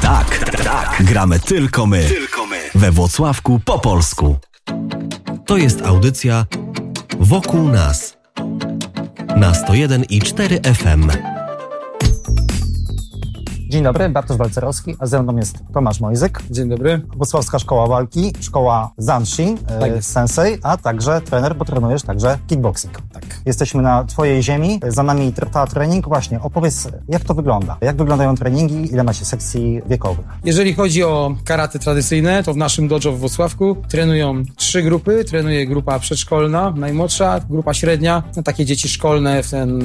Tak. Gramy tylko my. We Włocławku po polsku. To jest audycja Wokół nas na 101,4 FM. Dzień dobry, Bartosz Balcerowski, a ze mną jest Tomasz Mojzyk. Dzień dobry. Włocławska Szkoła Walki, Szkoła Zanshin, sensei, a także trener, bo trenujesz także kickboxing. Tak. Jesteśmy na twojej ziemi, za nami trwa trening. Właśnie, opowiedz, jak to wygląda? Jak wyglądają treningi, ile macie sekcji wiekowych? Jeżeli chodzi o karate tradycyjne, to w naszym dojo w Włocławku trenują 3 grupy. Trenuje grupa przedszkolna, najmłodsza, grupa średnia, takie dzieci szkolne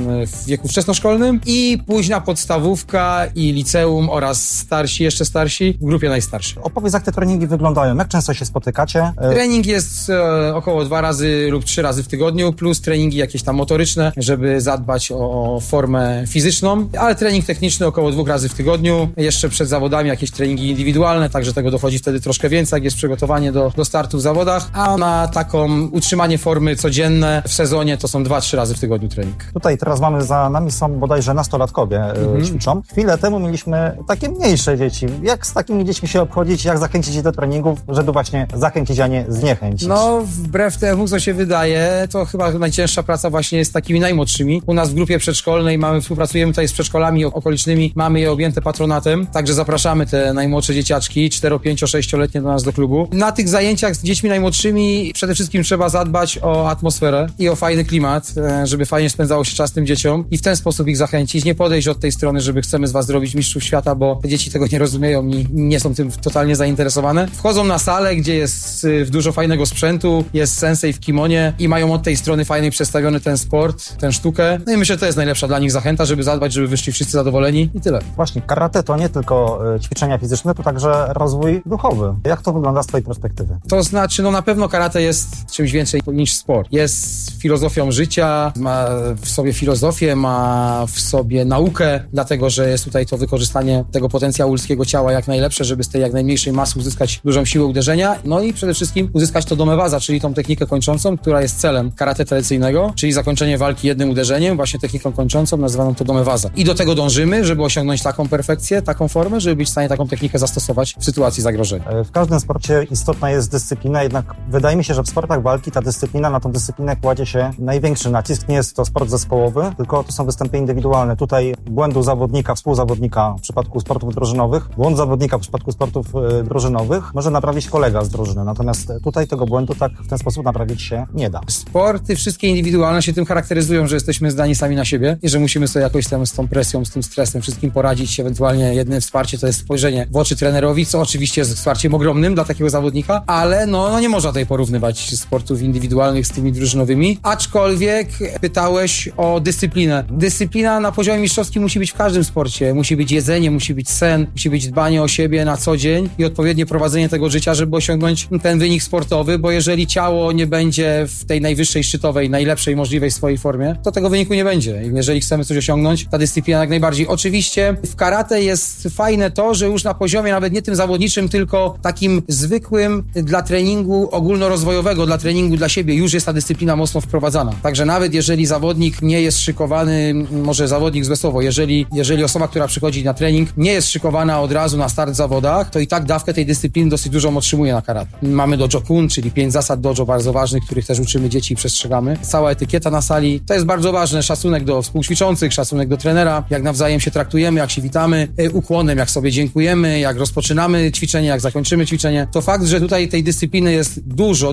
w wieku wczesnoszkolnym i późna podstawówka i liceum oraz starsi, jeszcze starsi w grupie najstarszej. Opowiedz, jak te treningi wyglądają, jak często się spotykacie? Trening jest około 2 razy lub 3 razy w tygodniu, plus treningi jakieś tam motoryczne, żeby zadbać o formę fizyczną, ale trening techniczny około 2 razy w tygodniu. Jeszcze przed zawodami jakieś treningi indywidualne, także tego dochodzi wtedy troszkę więcej, jak jest przygotowanie do startu w zawodach, a na taką utrzymanie formy codzienne w sezonie to są 2-3 razy w tygodniu trening. Tutaj teraz mamy za nami są bodajże nastolatkowie ćwiczą. Chwilę temu mieliśmy takie mniejsze dzieci. Jak z takimi dziećmi się obchodzić, jak zachęcić je do treningów, żeby właśnie zachęcić, a nie zniechęcić? No, wbrew temu, co się wydaje, to chyba najcięższa praca właśnie jest z takimi najmłodszymi. U nas w grupie przedszkolnej współpracujemy tutaj z przedszkolami okolicznymi, mamy je objęte patronatem, także zapraszamy te najmłodsze dzieciaczki, 4-, 5-, 6-letnie do nas do klubu. Na tych zajęciach z dziećmi najmłodszymi przede wszystkim trzeba zadbać o atmosferę i o fajny klimat, żeby fajnie spędzało się czas tym dzieciom i w ten sposób ich zachęcić, nie podejść od tej strony, żeby chcemy z was zrobić mistrzów świata, bo te dzieci tego nie rozumieją i nie są tym totalnie zainteresowane. Wchodzą na salę, gdzie jest dużo fajnego sprzętu, jest sensei w kimonie i mają od tej strony fajnej przedstawiony ten sport, tę sztukę. No i myślę, że to jest najlepsza dla nich zachęta, żeby zadbać, żeby wyszli wszyscy zadowoleni i tyle. Właśnie, karate to nie tylko ćwiczenia fizyczne, to także rozwój duchowy. Jak to wygląda z twojej perspektywy? To znaczy, no na pewno karate jest czymś więcej niż sport. Jest filozofią życia, ma w sobie filozofię, ma w sobie naukę, dlatego, że jest tutaj to wykorzystanie tego potencjału ludzkiego ciała jak najlepsze, żeby z tej jak najmniejszej masy uzyskać dużą siłę uderzenia, no i przede wszystkim uzyskać to domewaza, czyli tą technikę kończącą, która jest celem karate tradycyjnego, czyli zakończenie walki jednym uderzeniem, właśnie techniką kończącą, nazywaną to domewaza. I do tego dążymy, żeby osiągnąć taką perfekcję, taką formę, żeby być w stanie taką technikę zastosować w sytuacji zagrożenia. W każdym sporcie istotna jest dyscyplina, jednak wydaje mi się, że w sportach walki ta dyscyplina, na tą dyscyplinę kładzie się największy nacisk. Nie jest to sport zespołowy, tylko to są występy indywidualne. Tutaj błędu zawodnika, współzawodnika w przypadku sportów drużynowych, błąd zawodnika w przypadku sportów drużynowych może naprawić kolega z drużyny. Natomiast tutaj tego błędu tak w ten sposób naprawić się nie da. Sporty wszystkie indywidualne się tym charakteryzują, że jesteśmy zdani sami na siebie i że musimy sobie jakoś tam z tą presją, z tym stresem wszystkim poradzić. Ewentualnie jedyne wsparcie to jest spojrzenie w oczy trenerowi, co oczywiście jest wsparciem ogromnym dla takiego zawodnika, ale no nie można tutaj porównywać sportów indywidualnych z tymi drużynowymi. Aczkolwiek pytałeś o dyscyplinę. Dyscyplina na poziomie mistrzowskim musi być w każdym sporcie. Musi być jedzenie, musi być sen, musi być dbanie o siebie na co dzień i odpowiednie prowadzenie tego życia, żeby osiągnąć ten wynik sportowy, bo jeżeli ciało nie będzie w tej najwyższej, szczytowej, najlepszej możliwej swojej formie, to tego wyniku nie będzie. I jeżeli chcemy coś osiągnąć, ta dyscyplina jak najbardziej. Oczywiście w karate jest fajne to, że już na poziomie nawet nie tym zawodniczym, tylko takim zwykłym dla treningu ogólnorozwojowego, dla treningu dla siebie już jest ta dyscyplina mocno wprowadzana. Także nawet jeżeli zawodnik nie jest szykowany, może zawodnik złe słowo, jeżeli osoba, która przychodzi na trening, nie jest szykowana od razu na start w zawodach, to i tak dawkę tej dyscypliny dosyć dużo otrzymuje na karate. Mamy dojo-kun, czyli 5 zasad dojo bardzo ważnych, których też uczymy dzieci i przestrzegamy. Cała etykieta na sali, to jest bardzo ważne. Szacunek do współćwiczących, szacunek do trenera, jak nawzajem się traktujemy, jak się witamy, ukłonem, jak sobie dziękujemy, jak rozpoczynamy ćwiczenie, jak zakończymy ćwiczenie. To fakt, że tutaj tej dyscypliny jest dużo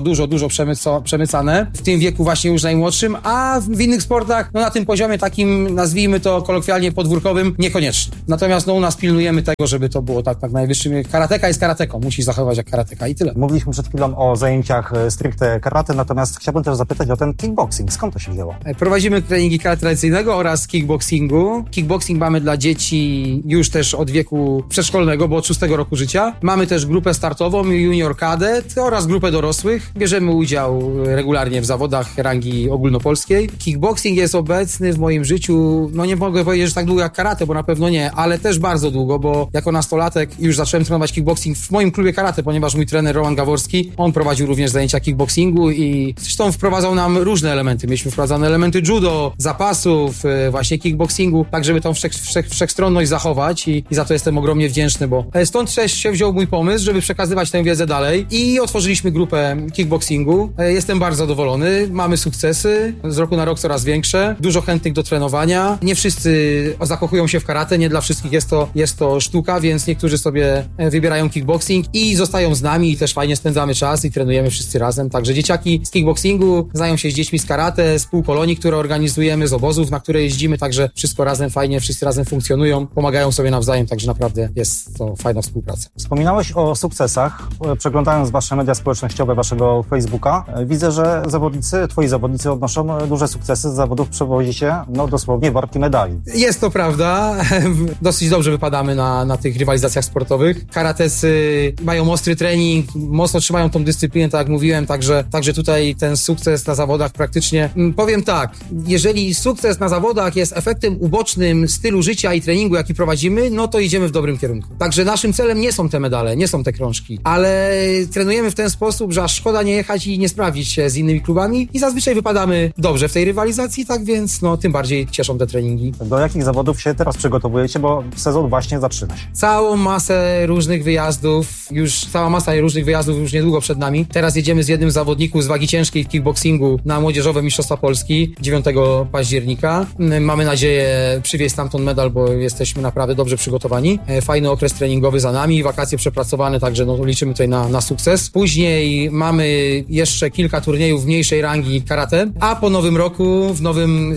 przemycane, w tym wieku właśnie już najmłodszym, a w innych sportach, no na tym poziomie takim, nazwijmy to kolokwialnie podwórkowym, niekoniecznie. Natomiast no u nas pilnujemy tego, żeby to było tak najwyższym. Karateka jest karateką, musi zachować jak karateka i tyle. Mówiliśmy przed chwilą o zajęciach stricte karate, natomiast chciałbym też zapytać o ten kickboxing. Skąd to się wzięło? Prowadzimy treningi karate tradycyjnego oraz kickboxingu. Kickboxing mamy dla dzieci już też od wieku przedszkolnego, bo od 6 roku życia. Mamy też grupę startową, junior cadet oraz grupę dorosłych. Bierzemy udział regularnie w zawodach rangi ogólnopolskiej. Kickboxing jest obecny w moim życiu, no nie mogę powiedzieć, że tak długo jak karate, bo na pewno nie, ale ale też bardzo długo, bo jako nastolatek już zacząłem trenować kickboxing w moim klubie karate, ponieważ mój trener Roman Gaworski, on prowadził również zajęcia kickboxingu i zresztą wprowadzał nam różne elementy. Mieliśmy wprowadzane elementy judo, zapasów, właśnie kickboxingu, tak żeby tą wszechstronność zachować i za to jestem ogromnie wdzięczny, bo stąd też się wziął mój pomysł, żeby przekazywać tę wiedzę dalej i otworzyliśmy grupę kickboxingu. Jestem bardzo zadowolony, mamy sukcesy, z roku na rok coraz większe, dużo chętnych do trenowania. Nie wszyscy zakochują się w karate, nie dla wszystkich jest to sztuka, więc niektórzy sobie wybierają kickboxing i zostają z nami i też fajnie spędzamy czas i trenujemy wszyscy razem. Także dzieciaki z kickboxingu znają się z dziećmi z karate, z półkolonii, które organizujemy, z obozów, na które jeździmy, także wszystko razem fajnie, wszyscy razem funkcjonują, pomagają sobie nawzajem, także naprawdę jest to fajna współpraca. Wspominałeś o sukcesach. Przeglądając wasze media społecznościowe, waszego Facebooka, widzę, że twoi zawodnicy odnoszą duże sukcesy. Z zawodów przewozicie, dosłownie worki medali. Jest to prawda. Dosyć dobrze wypadamy na tych rywalizacjach sportowych. Karatecy mają ostry trening, mocno trzymają tą dyscyplinę, tak jak mówiłem, także tutaj ten sukces na zawodach praktycznie, powiem tak, jeżeli sukces na zawodach jest efektem ubocznym stylu życia i treningu, jaki prowadzimy, no to idziemy w dobrym kierunku. Także naszym celem nie są te medale, nie są te krążki, ale trenujemy w ten sposób, że aż szkoda nie jechać i nie sprawdzić się z innymi klubami i zazwyczaj wypadamy dobrze w tej rywalizacji, tak więc tym bardziej cieszą te treningi. Do jakich zawodów się teraz przygotowujecie, bo sezon właśnie zaczyna się? Cała masa różnych wyjazdów już niedługo przed nami. Teraz jedziemy z jednym z zawodników z wagi ciężkiej w kickboxingu na młodzieżowe Mistrzostwa Polski 9 października. Mamy nadzieję przywieźć stamtąd medal, bo jesteśmy naprawdę dobrze przygotowani. Fajny okres treningowy za nami, wakacje przepracowane, także liczymy tutaj na sukces. Później mamy jeszcze kilka turniejów mniejszej rangi karate, a po nowym roku, w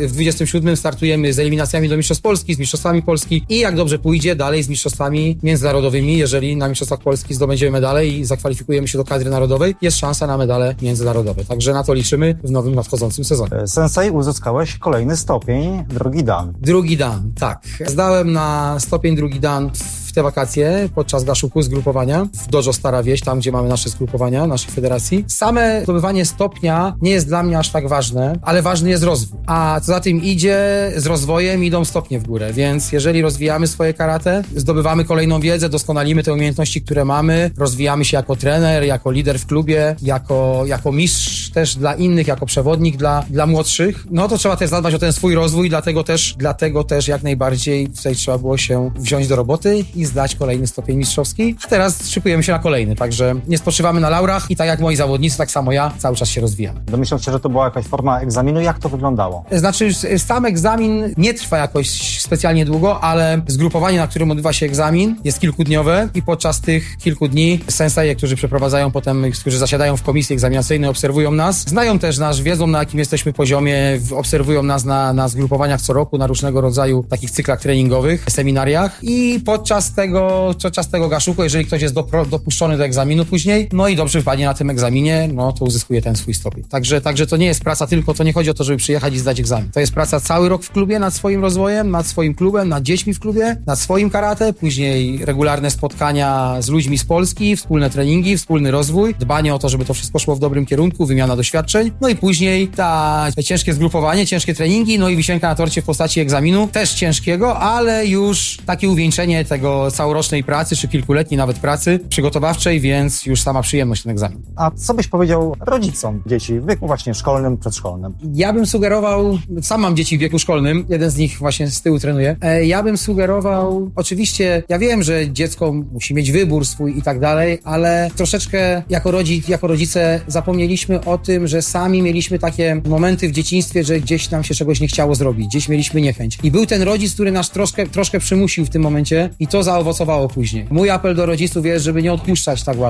27 startujemy z eliminacjami do Mistrzostw Polski, z Mistrzostwami Polski i jak dobrze pójdzie, dalej z Mistrzostwami Międzynarodowymi. Jeżeli na Mistrzostwach Polski zdobędziemy medale i zakwalifikujemy się do kadry narodowej, jest szansa na medale międzynarodowe. Także na to liczymy w nowym nadchodzącym sezonie. Sensei, uzyskałeś kolejny stopień, drugi dan. Drugi dan, tak. Zdałem na stopień drugi dan w te wakacje podczas gaszuku zgrupowania w Dojo Stara Wieś, tam gdzie mamy nasze zgrupowania, naszej federacji. Same zdobywanie stopnia nie jest dla mnie aż tak ważne, ale ważny jest rozwój. A co za tym idzie, z rozwojem idą stopnie w górę, więc jeżeli rozwijamy swoje karate, zdobywamy kolejną wiedzę, doskonalimy te umiejętności, które mamy, rozwijamy się jako trener, jako lider w klubie, jako mistrz też dla innych, jako przewodnik dla młodszych, no to trzeba też zadbać o ten swój rozwój, dlatego też jak najbardziej tutaj trzeba było się wziąć do roboty i zdać kolejny stopień mistrzowski, a teraz szykujemy się na kolejny, także nie spoczywamy na laurach i tak jak moi zawodnicy, tak samo ja cały czas się rozwijam. Domyślam się, że to była jakaś forma egzaminu. Jak to wyglądało? Znaczy, sam egzamin nie trwa jakoś specjalnie długo, ale zgrupowanie, na którym odbywa się egzamin, jest kilkudniowe i podczas tych kilku dni senseje, którzy przeprowadzają potem, którzy zasiadają w komisji egzaminacyjnej, obserwują nas, znają też nas, wiedzą na jakim jesteśmy poziomie, obserwują nas na zgrupowaniach co roku, na różnego rodzaju takich cyklach treningowych, seminariach i podczas tego gaszuku, jeżeli ktoś jest dopuszczony do egzaminu później, no i dobrze wypadnie na tym egzaminie, no to uzyskuje ten swój stopień. Także to nie jest praca tylko, to nie chodzi o to, żeby przyjechać i zdać egzamin. To jest praca cały rok w klubie nad swoim rozwojem, nad swoim klubem, nad dziećmi w klubie, nad swoim karate, później regularne spotkania z ludźmi z Polski, wspólne treningi, wspólny rozwój, dbanie o to, żeby to wszystko szło w dobrym kierunku, wymiana doświadczeń, no i później ciężkie zgrupowanie, ciężkie treningi, no i wisienka na torcie w postaci egzaminu, też ciężkiego, ale już takie uwieńczenie tego całorocznej pracy, czy kilkuletniej nawet pracy przygotowawczej, więc już sama przyjemność ten egzamin. A co byś powiedział rodzicom dzieci w wieku właśnie szkolnym, przedszkolnym? Ja bym sugerował, sam mam dzieci w wieku szkolnym, jeden z nich właśnie z tyłu trenuje, ja bym sugerował, oczywiście ja wiem, że dziecko musi mieć wybór swój i tak dalej, ale troszeczkę jako rodzice zapomnieliśmy o tym, że sami mieliśmy takie momenty w dzieciństwie, że gdzieś nam się czegoś nie chciało zrobić, gdzieś mieliśmy niechęć. I był ten rodzic, który nas troszkę przymusił w tym momencie i to zaowocowało później. Mój apel do rodziców jest, żeby nie odpuszczać tak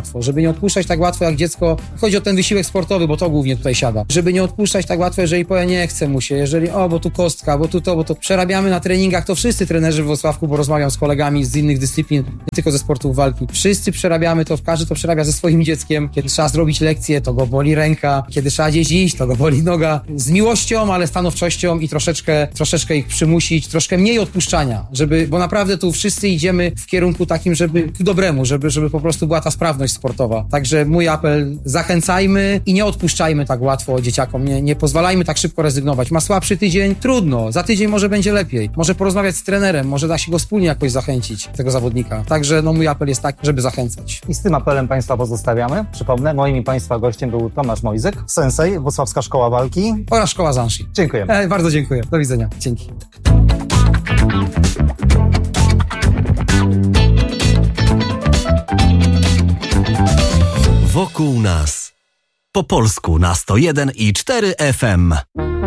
łatwo, jak dziecko, chodzi o ten wysiłek sportowy, bo to głównie tutaj siada, żeby nie odpuszczać tak łatwo, jeżeli powie nie chce mu się, jeżeli bo tu kostka, bo to przerabiamy na treningach, to wszyscy trenerzy w Włocławku, bo rozmawiam z kolegami z innych dyscyplin, nie tylko ze sportów walki, wszyscy przerabiamy to, każdy to przerabia ze swoim dzieckiem, kiedy trzeba zrobić lekcję, to go boli ręka, kiedy trzeba gdzieś iść, to go boli noga, z miłością, ale stanowczością i troszeczkę ich przymusić, troszkę mniej odpuszczania, bo naprawdę tu wszyscy idziemy idziemy w kierunku takim, żeby ku dobremu, żeby po prostu była ta sprawność sportowa. Także mój apel, zachęcajmy i nie odpuszczajmy tak łatwo dzieciakom, nie pozwalajmy tak szybko rezygnować. Ma słabszy tydzień? Trudno, za tydzień może będzie lepiej. Może porozmawiać z trenerem, może da się go wspólnie jakoś zachęcić, tego zawodnika. Także mój apel jest taki, żeby zachęcać. I z tym apelem Państwa pozostawiamy. Przypomnę, moim i Państwa gościem był Tomasz Mojzyk, sensei, Włocławska Szkoła Walki oraz Szkoła Zanshi. Dziękujemy. Bardzo dziękuję. Do widzenia. Dzięki. Wokół nas. Po polsku na 101,4 FM.